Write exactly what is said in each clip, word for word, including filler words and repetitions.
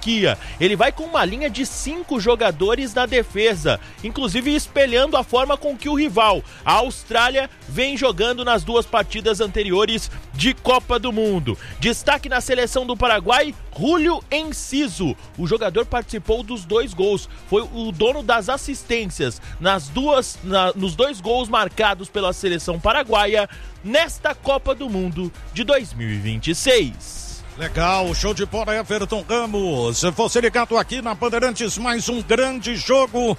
Turquia. Ele vai com uma linha de cinco jogadores na defesa, inclusive espelhando a forma com que o rival, a Austrália, vem jogando nas duas partidas anteriores de Copa do Mundo. Destaque na seleção do Paraguai, Julio Enciso. O jogador participou dos dois gols, foi o dono das assistências nas duas, na, nos dois gols marcados pela seleção paraguaia nesta Copa do Mundo de dois mil e vinte e seis. Legal, show de bola, Everton Ramos. Você ligado aqui na Bandeirantes, mais um grande jogo.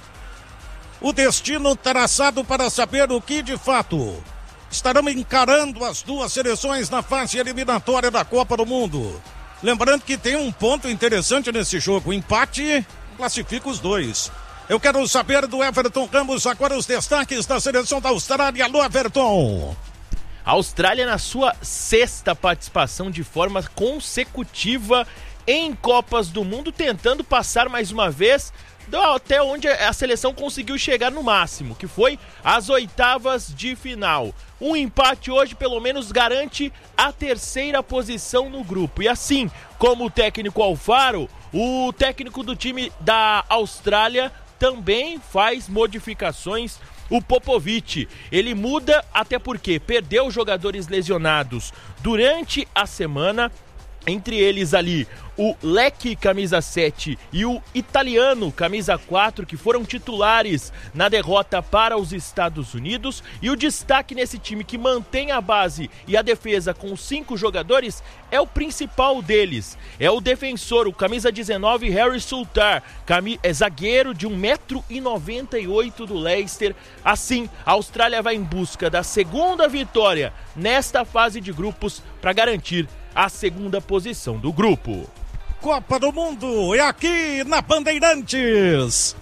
O destino traçado para saber o que de fato estarão encarando as duas seleções na fase eliminatória da Copa do Mundo. Lembrando que tem um ponto interessante nesse jogo, o empate classifica os dois. Eu quero saber do Everton Ramos agora os destaques da seleção da Austrália. Alô, Everton. A Austrália na sua sexta participação de forma consecutiva em Copas do Mundo, tentando passar mais uma vez até onde a seleção conseguiu chegar no máximo, que foi as oitavas de final. Um empate hoje pelo menos garante a terceira posição no grupo. E assim como o técnico Alfaro, o técnico do time da Austrália também faz modificações. O Popovic, ele muda até porque perdeu jogadores lesionados durante a semana, entre eles ali o Leque, camisa sete, e o italiano, camisa quatro, que foram titulares na derrota para os Estados Unidos. E o destaque nesse time que mantém a base e a defesa com cinco jogadores é o principal deles, é o defensor, o camisa dezenove, Harry Sultar, cami- é zagueiro de um metro e noventa e oito do Leicester. Assim, a Austrália vai em busca da segunda vitória nesta fase de grupos para garantir a segunda posição do grupo. Copa do Mundo é aqui na Bandeirantes.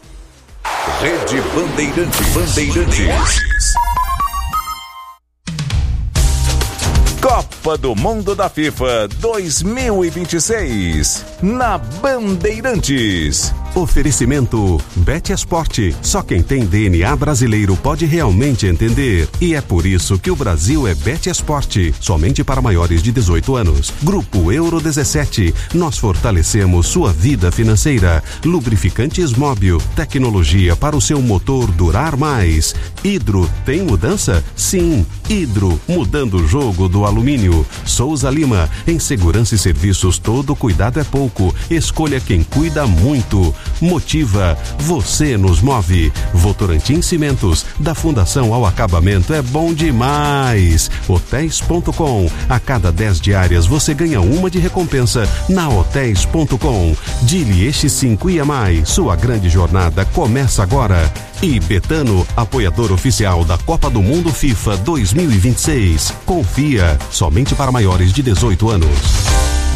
Rede Bandeirantes. Bandeirantes. Copa do Mundo da FIFA dois mil e vinte e seis na Bandeirantes. Oferecimento BetEsport. Só quem tem D N A brasileiro pode realmente entender. E é por isso que o Brasil é BetEsport. Somente para maiores de dezoito anos. Grupo Euro dezessete. Nós fortalecemos sua vida financeira. Lubrificantes Móbil. Tecnologia para o seu motor durar mais. Hidro. Tem mudança? Sim. Hidro. Mudando o jogo do alumínio. Souza Lima. Em segurança e serviços, todo cuidado é pouco. Escolha quem cuida muito. Motiva, você nos move. Votorantim Cimentos, da fundação ao acabamento é bom demais. Hotéis ponto com, a cada dez diárias você ganha uma de recompensa na Hotéis ponto com. Dili Eixi cinco I A M A I, sua grande jornada começa agora. E Betano, apoiador oficial da Copa do Mundo FIFA dois mil e vinte e seis. Confia, somente para maiores de dezoito anos.